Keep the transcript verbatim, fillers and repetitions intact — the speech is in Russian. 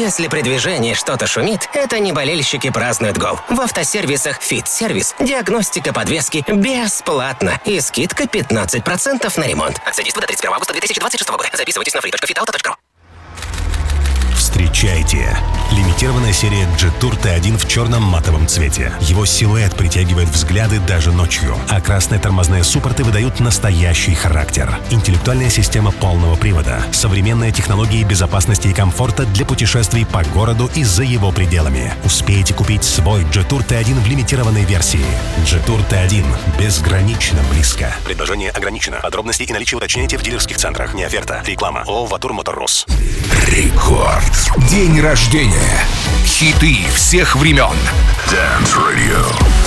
Если при движении что-то шумит, это не болельщики празднуют гол. В автосервисах «Фит-сервис» диагностика подвески бесплатно и скидка пятнадцать процентов на ремонт. Акция действует до тридцать первого августа две тысячи двадцать шестого года. Записывайтесь на free точка fit auto точка ru. Встречайте! Лимитированная серия Jetour ти один в черном матовом цвете. Его силуэт притягивает взгляды даже ночью, а красные тормозные суппорты выдают настоящий характер. Интеллектуальная система полного привода, современные технологии безопасности и комфорта для путешествий по городу и за его пределами. Успейте купить свой Jetour ти один в лимитированной версии. Jetour ти один. Безгранично близко. Предложение ограничено. Подробности и наличие уточняйте в дилерских центрах. Не оферта. Реклама. ООО «Ватур Моторрос». Рекорд. День рождения. Хиты всех времен. Dance Radio.